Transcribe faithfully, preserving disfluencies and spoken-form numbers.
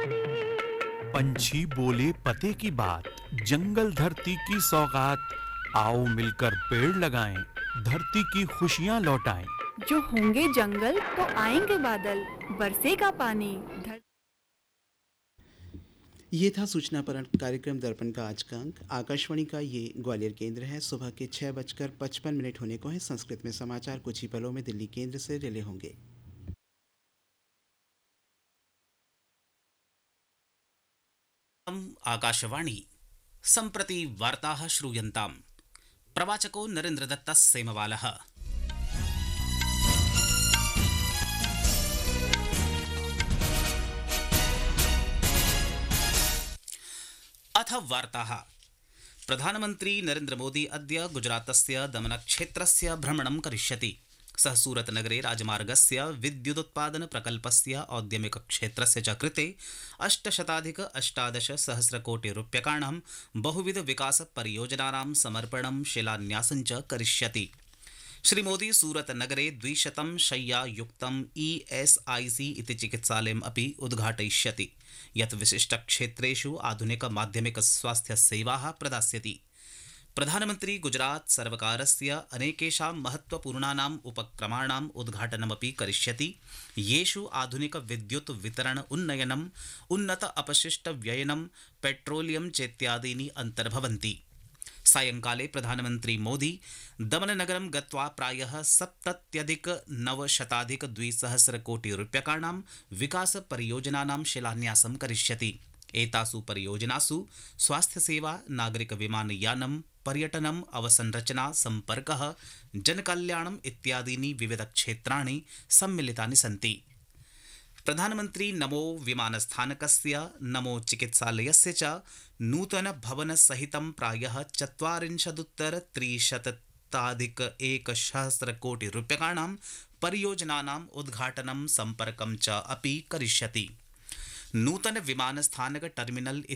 पंछी बोले पते की बात, जंगल धरती की सौगात, आओ मिलकर पेड़ लगाएं, धरती की खुशियां लौटाएं। जो होंगे जंगल तो आएंगे बादल, बरसेगा पानी धर ये था सूचना पर कार्यक्रम दर्पण का आज का अंक। आकाशवाणी का ये ग्वालियर केंद्र है। सुबह के छः बजकर पचपन मिनट होने को है। संस्कृत में समाचार कुछ ही पलों में दिल्ली केंद्र से रिले होंगे। आकाशवाणी सम्प्रति वार्ताः श्रूयन्ताम्। प्रवाचको नरेन्द्रदत्तः सेमवालः। अथ वार्ताः। प्रधानमन्त्री नरेन्द्रमोदी अद्य गुजरातस्य दमनक्षेत्रस्य भ्रमणं करिष्यति। सः सूरतनगरे राजमार्गस्य विद्युदुत्पादन प्रकल्पस्य औद्यमिकक्षेत्रस्य च कृते अष्टशताधिक अष्टादश सहस्रकोटिरूप्यकाणां बहुविधविकासपरियोजनानां समर्पणं शिलान्यासं च करिष्यति। श्रीमोदी सूरतनगरे द्विशतं शय्यायुक्तं ई एस् आई सी इति चिकित्सालयम् अपि उद्घाटयिष्यति, यत् विशिष्टक्षेत्रेषु आधुनिकमाध्यमिकस्वास्थ्यसेवाः प्रदास्यति। प्रधानमन्त्री गुजरात सर्वकारस्य अनेकेषां महत्त्वपूर्णानाम् उपक्रमाणाम् उद्घाटनमपि करिष्यति, येषु आधुनिक विद्युत् वितरण उन्नयनम्, उन्नत अपशिष्ट व्ययनं, पेट्रोलियम चेत्यादीनि अन्तर्भवन्ति। सायंकाले प्रधानमन्त्री मोदी दमननगरं गत्वा प्रायः सप्तत्यधिक नवशताधिक द्विसहस्रकोटिरूप्यकाणां विकासपरियोजनानां शिलान्यासं करिष्यति। एतासु परियोजनासु स्वास्थ्यसेवा, नागरिकविमानयानं, पर्यटनम्, अवसंरचना, सम्पर्कः, जनकल्याणम् इत्यादीनि विविधक्षेत्राणि सम्मिलितानि सन्ति। प्रधानमन्त्री नमो विमानस्थानकस्य, नमो चिकित्सालयस्य च नूतनभवनसहितं प्रायः चत्वारिंशदुत्तर त्रिशताधिक एकसहस्रकोटिरूप्यकाणां परियोजनानाम् उद्घाटनं, सम्पर्कं च अपि करिष्यति। नूतन विमानस्थानक टर्मिनल